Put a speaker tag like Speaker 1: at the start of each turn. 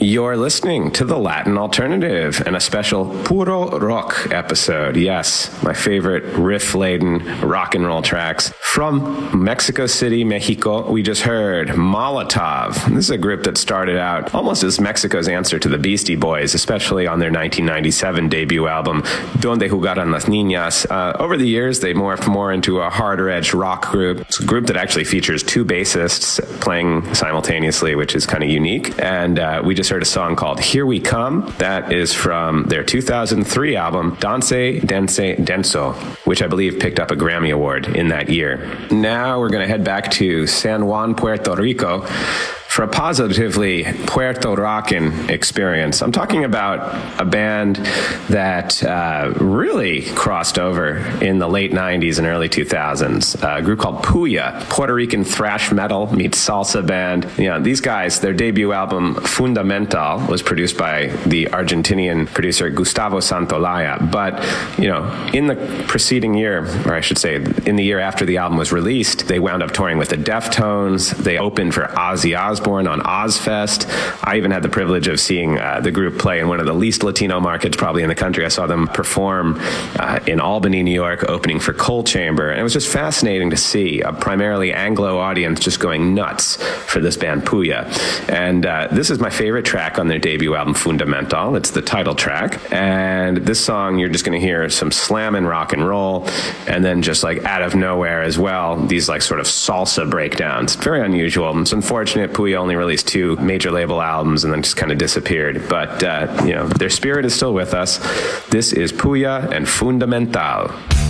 Speaker 1: You're listening to The Latin Alternative and a special Puro Rock episode. Yes, my favorite riff-laden rock and roll tracks. From Mexico City, Mexico, we just heard Molotov. This is a group that started out almost as Mexico's answer to the Beastie Boys, especially on their 1997 debut album, Donde Jugaran las Niñas. Over the years, they morphed more into a harder-edged rock group. It's a group that actually features two bassists playing simultaneously, which is kind of unique. And we just heard a song called Here We Come. That is from their 2003 album, Danse, Dense, Denso, which I believe picked up a Grammy Award in that year. Now we're going to head back to San Juan, Puerto Rico for a positively Puerto Rican experience. I'm talking about a band that really crossed over in the late 90s and early 2000s, a group called Puya, Puerto Rican thrash metal meets salsa band. You know, these guys, their debut album, Fundamental, was produced by the Argentinian producer Gustavo Santolaya. But, you know, in the preceding year, or I should say, in the year after the album was released, they wound up touring with the Deftones. They opened for Ozzy Osbourne on Ozfest. I even had the privilege of seeing the group play in one of the least Latino markets probably in the country. I saw them perform in Albany, New York, opening for Coal Chamber. And it was just fascinating to see a primarily Anglo audience just going nuts for this band Puya. And this is my favorite track on their debut album, Fundamental. It's the title track. And this song, you're just going to hear some slammin' rock and roll, and then just like out of nowhere as well, these like sort of salsa breakdowns. Very unusual. It's unfortunate Puya only released two major label albums and then just kind of disappeared. But, you know, their spirit is still with us. This is Puya and Fundamental.